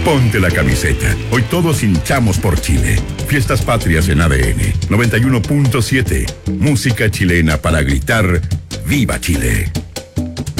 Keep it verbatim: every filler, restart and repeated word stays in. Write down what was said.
Ponte la camiseta. Hoy todos hinchamos por Chile. Fiestas Patrias en A D N noventa y uno punto siete. Música chilena para gritar ¡Viva Chile!